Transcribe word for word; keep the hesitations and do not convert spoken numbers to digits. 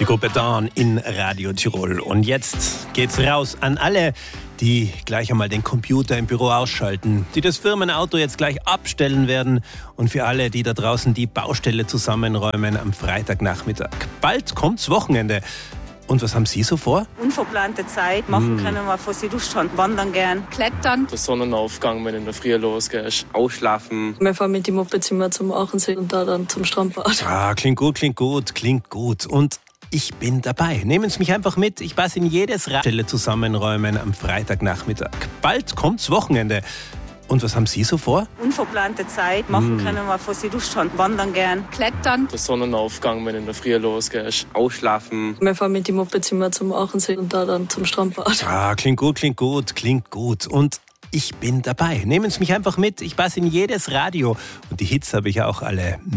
Gruppe Dawn in Radio Tirol. Und jetzt geht's raus an alle, die gleich einmal den Computer im Büro ausschalten, die das Firmenauto jetzt gleich abstellen werden und für alle, die da draußen die Baustelle zusammenräumen am Freitagnachmittag. Bald kommt's Wochenende. Und was haben Sie so vor? Unverplante Zeit machen mm. können wir vor die Duschstand, wandern gern, klettern. Der Sonnenaufgang, wenn in der Früh losgehst. Ausschlafen. Wir fahren mit dem Mopedzimmer zum Aachensee und da dann zum Strandbad. Ah, klingt gut, klingt gut, klingt gut. Und ich bin dabei. Nehmen Sie mich einfach mit. Ich passe in jedes Radstelle zusammenräumen am Freitagnachmittag. Bald kommt's Wochenende. Und was haben Sie so vor? Unverplante Zeit machen mm. können wir vor die Duschstand, wandern gern, klettern. Der Sonnenaufgang, wenn in der Früh losgehst. Ausschlafen. Wir fahren mit dem Mopedzimmer zum Aachensee und da dann zum Strandbad. Ah, klingt gut, klingt gut, klingt gut. Und ich bin dabei. Nehmen Sie mich einfach mit. Ich passe in jedes Radio. Und die Hits habe ich auch alle